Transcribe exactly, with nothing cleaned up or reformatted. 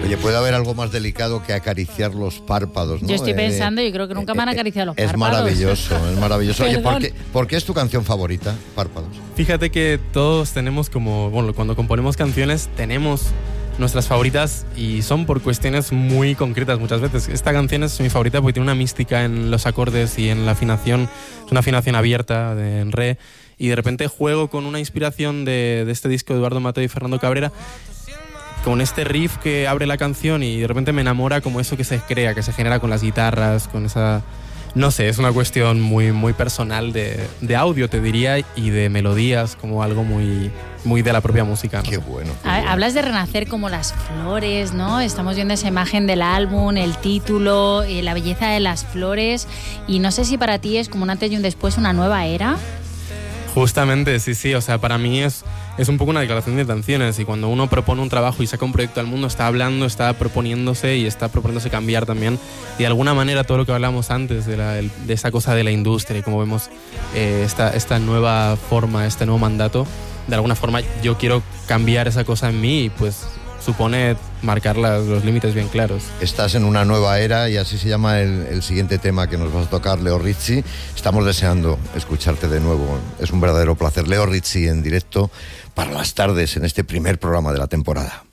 Oye, puede haber algo más delicado que acariciar los párpados, ¿no? Yo estoy Eh, pensando y creo que nunca me han acariciado los es párpados. maravilloso, es maravilloso. Oye, ¿por Perdón. qué, ¿por qué es tu canción favorita, Párpados? Fíjate que todos tenemos como, bueno, cuando componemos canciones tenemos nuestras favoritas y son por cuestiones muy concretas muchas veces. Esta canción es mi favorita porque tiene una mística en los acordes y en la afinación, es una afinación abierta de, en re, y de repente juego con una inspiración de, de este disco de Eduardo Mateo y Fernando Cabrera, con este riff que abre la canción y de repente me enamora como eso que se crea, que se genera con las guitarras, con esa... No sé, es una cuestión muy, muy personal de, de audio, te diría, y de melodías, como algo muy, muy de la propia música, ¿no? Qué bueno. Qué Ha- bueno. Hablas de renacer como las flores, ¿no? Estamos viendo esa imagen del álbum, el título, eh, la belleza de las flores, y no sé si para ti es como un antes y un después, una nueva era. Justamente, sí, sí, o sea, para mí es, es un poco una declaración de intenciones, y cuando uno propone un trabajo y saca un proyecto al mundo, está hablando, está proponiéndose y está proponiéndose cambiar también, y de alguna manera todo lo que hablamos antes de, la, el- de esa cosa de la industria y como vemos eh, esta, esta nueva forma, este nuevo mandato, de alguna forma yo quiero cambiar esa cosa en mí y pues supone marcar las- los límites bien claros. Estás en una nueva era y así se llama el, el siguiente tema que nos vas a tocar, Leo Rizzi. Estamos deseando escucharte de nuevo. Es un verdadero placer. Leo Rizzi en directo para las tardes en este primer programa de la temporada.